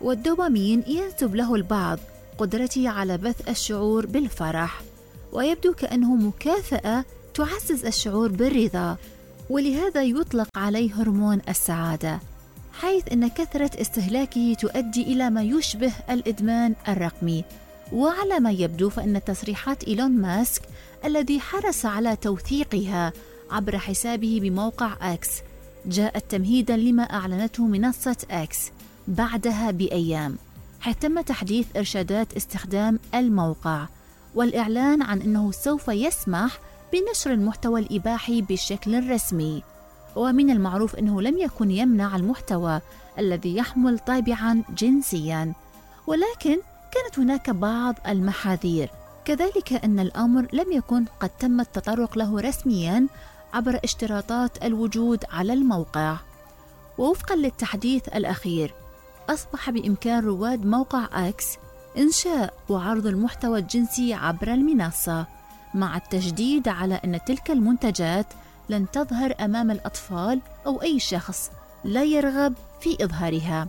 والدوبامين ينسب له البعض قدرته على بث الشعور بالفرح، ويبدو كأنه مكافأة تعزز الشعور بالرضا، ولهذا يطلق عليه هرمون السعادة، حيث أن كثرة استهلاكه تؤدي إلى ما يشبه الإدمان الرقمي. وعلى ما يبدو فإن تصريحات إيلون ماسك الذي حرص على توثيقها عبر حسابه بموقع أكس جاءت تمهيداً لما أعلنته منصة أكس بعدها بأيام، حيث تم تحديث إرشادات استخدام الموقع والإعلان عن أنه سوف يسمح بنشر المحتوى الإباحي بشكل رسمي. ومن المعروف أنه لم يكن يمنع المحتوى الذي يحمل طابعاً جنسياً، ولكن كانت هناك بعض المحاذير، كذلك أن الأمر لم يكن قد تم التطرق له رسمياً عبر اشتراطات الوجود على الموقع. ووفقاً للتحديث الأخير أصبح بإمكان رواد موقع أكس إنشاء وعرض المحتوى الجنسي عبر المنصة، مع التشديد على أن تلك المنتجات لن تظهر أمام الأطفال أو أي شخص لا يرغب في إظهارها.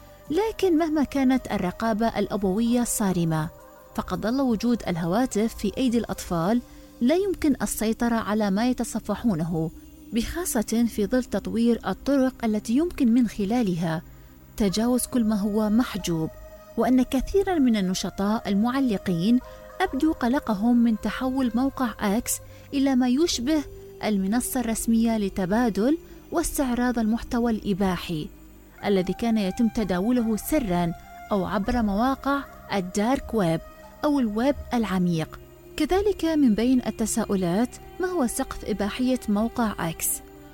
لكن مهما كانت الرقابة الأبوية صارمة، فقد ظل وجود الهواتف في أيدي الأطفال لا يمكن السيطرة على ما يتصفحونه، بخاصة في ظل تطوير الطرق التي يمكن من خلالها تجاوز كل ما هو محجوب. وأن كثيرا من النشطاء المعلقين أبدوا قلقهم من تحول موقع أكس إلى ما يشبه المنصة الرسمية لتبادل واستعراض المحتوى الإباحي الذي كان يتم تداوله سرا أو عبر مواقع الدارك ويب أو الويب العميق. كذلك من بين التساؤلات ما هو سقف إباحية موقع أكس؟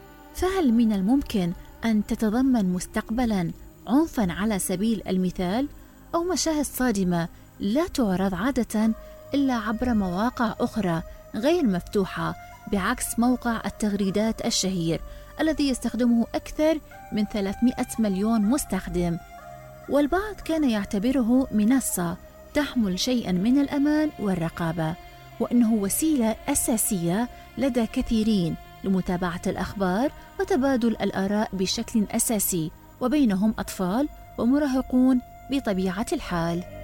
فهل من الممكن أن تتضمن مستقبلا عنفا على سبيل المثال، أو مشاهد صادمة لا تعرض عادة إلا عبر مواقع أخرى غير مفتوحة، بعكس موقع التغريدات الشهير الذي يستخدمه أكثر من 300 مليون مستخدم؟ والبعض كان يعتبره منصة تحمل شيئا من الأمان والرقابة، وأنه وسيلة أساسية لدى كثيرين لمتابعة الأخبار وتبادل الآراء بشكل أساسي، وبينهم أطفال ومراهقون بطبيعة الحال.